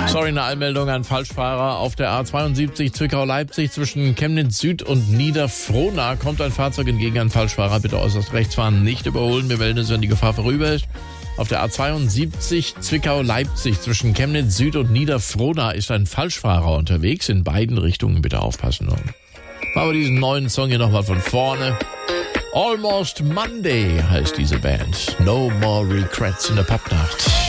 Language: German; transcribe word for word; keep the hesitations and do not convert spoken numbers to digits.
Sorry, eine Einmeldung an Falschfahrer. Auf der A zweiundsiebzig Zwickau-Leipzig zwischen Chemnitz Süd und Niederfrohna kommt ein Fahrzeug entgegen an Falschfahrer. Bitte äußerst rechts fahren, nicht überholen. Wir melden es, wenn die Gefahr vorüber ist. Auf der A zweiundsiebzig Zwickau-Leipzig zwischen Chemnitz Süd und Niederfrohna ist ein Falschfahrer unterwegs. In beiden Richtungen bitte aufpassen. Machen wir diesen neuen Song hier nochmal von vorne. Almost Monday heißt diese Band. No more regrets in der Popnacht.